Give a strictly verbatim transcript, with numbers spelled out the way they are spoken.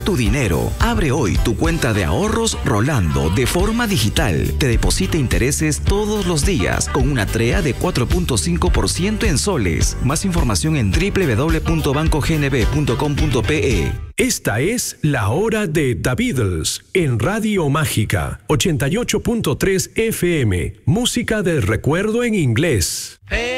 Tu dinero. Abre hoy tu cuenta de ahorros Rolando de forma digital. Te deposita intereses todos los días con una T R E A de cuatro punto cinco por ciento en soles. Más información en doble u doble u doble u punto banco g n b punto com punto p e. Esta es la hora de The Beatles en Radio Mágica ochenta y ocho punto tres F M. Música del recuerdo en inglés. Hey.